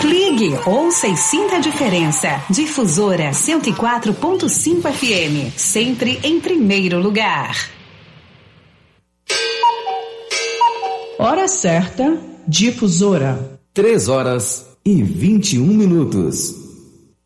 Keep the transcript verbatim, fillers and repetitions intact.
Ligue, ouça e sinta a diferença. Difusora cento e quatro ponto cinco F M, sempre em primeiro lugar. Hora certa, Difusora. Três horas e vinte e um minutos.